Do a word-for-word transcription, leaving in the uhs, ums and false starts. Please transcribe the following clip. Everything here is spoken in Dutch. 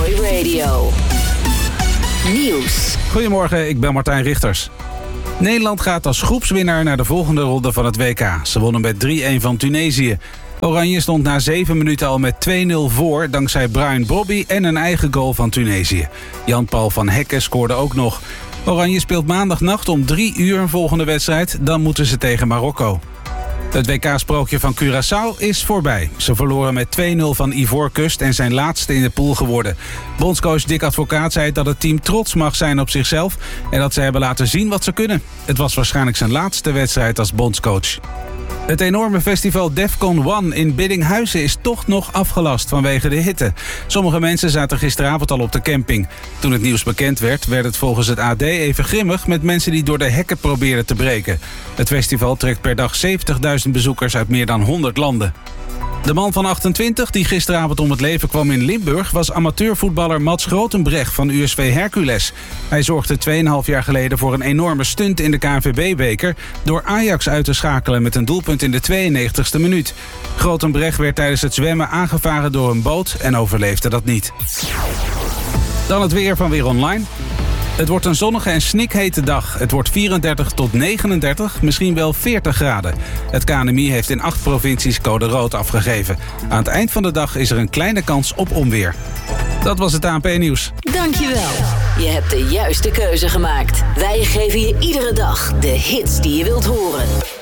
Joy Radio. Nieuws. Goedemorgen, ik ben Martijn Richters. Nederland gaat als groepswinnaar naar de volgende ronde van het W K. Ze wonnen met drie-een van Tunesië. Oranje stond na zeven minuten al met twee nul voor... dankzij Brian Brobby en een eigen goal van Tunesië. Jan-Paul van Hekken scoorde ook nog. Oranje speelt maandagnacht om drie uur een volgende wedstrijd. Dan moeten ze tegen Marokko. Het W K-sprookje van Curaçao is voorbij. Ze verloren met twee nul van Ivoorkust en zijn laatste in de pool geworden. Bondscoach Dick Advocaat zei dat het team trots mag zijn op zichzelf... en dat ze hebben laten zien wat ze kunnen. Het was waarschijnlijk zijn laatste wedstrijd als bondscoach. Het enorme festival Defcon One in Biddinghuizen is toch nog afgelast vanwege de hitte. Sommige mensen zaten gisteravond al op de camping. Toen het nieuws bekend werd, werd het volgens het A D even grimmig... met mensen die door de hekken probeerden te breken. Het festival trekt per dag zeventigduizend bezoekers uit meer dan honderd landen. De man van achtentwintig, die gisteravond om het leven kwam in Limburg... was amateurvoetballer Mats Grotenbrecht van U S V Hercules. Hij zorgde twee en een half jaar geleden voor een enorme stunt in de K N V B-beker... door Ajax uit te schakelen met een doelpunt in de tweeënnegentigste minuut. Grotenbrecht werd tijdens het zwemmen aangevaren door een boot en overleefde dat niet. Dan het weer van Weer Online. Het wordt een zonnige en snikhete dag. Het wordt vierendertig tot negenendertig, misschien wel veertig graden. Het K N M I heeft in acht provincies code rood afgegeven. Aan het eind van de dag is er een kleine kans op onweer. Dat was het A N P-nieuws. Dankjewel. Je hebt de juiste keuze gemaakt. Wij geven je iedere dag de hits die je wilt horen.